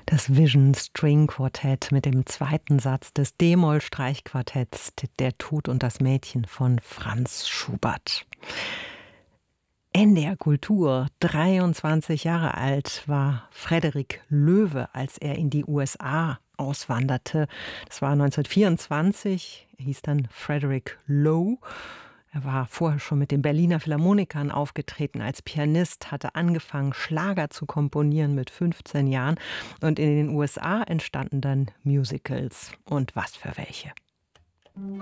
Das Vision String Quartett mit dem zweiten Satz des D-Moll-Streichquartetts Der Tod und das Mädchen von Franz Schubert. NDR Kultur, 23 Jahre alt war Frederik Loewe, als er in die USA auswanderte. Das war 1924, er hieß dann Frederick Lowe. Er war vorher schon mit den Berliner Philharmonikern aufgetreten als Pianist, hatte angefangen, Schlager zu komponieren mit 15 Jahren. Und in den USA entstanden dann Musicals. Und was für welche.